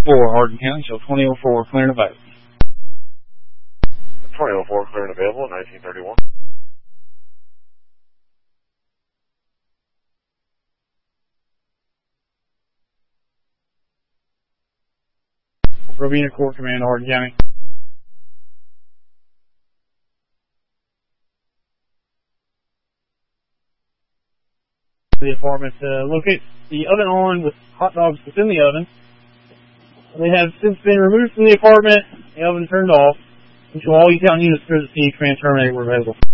2004, Hardin County, show 2004, clearing available. 2004, clearing available, 1931. Robina Court Command, Hardin County. The apartment locates the oven on with hot dogs within the oven. They have since been removed from the apartment, the oven turned off, and to all Utah units, visit the command terminator were available.